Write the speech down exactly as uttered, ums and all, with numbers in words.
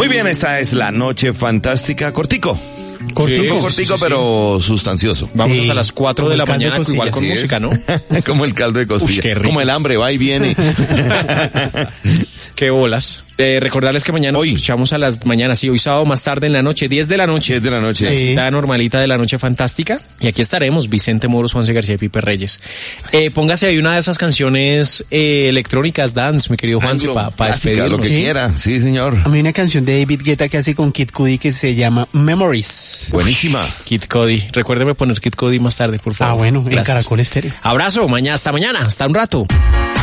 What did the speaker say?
Muy bien, esta es la noche fantástica. Cortico. Cortico, sí, cortico, sí, sí, pero sí. sustancioso. Vamos sí. hasta las cuatro de la mañana, de igual con sí música, ¿no? Como el caldo de costilla. Uy, como el hambre, va y viene. Qué bolas. Eh, recordarles que mañana hoy escuchamos a las mañanas, sí, hoy sábado más tarde en la noche, diez de la noche. diez de la noche. La sí. cita normalita de la noche fantástica. Y aquí estaremos, Vicente Moros, Juanse García y Pipe Reyes. Eh, póngase ahí una de esas canciones eh, electrónicas, dance, mi querido Juanse, para pa despedirnos. Lo que ¿Sí? quiera, sí, señor. A mí una canción de David Guetta que hace con Kid Cudi que se llama Memories. Buenísima. Kid Cudi. Recuérdeme poner Kid Cudi más tarde, por favor. Ah, bueno, gracias. En Caracol Estéreo. Abrazo, mañana, hasta mañana, hasta un rato.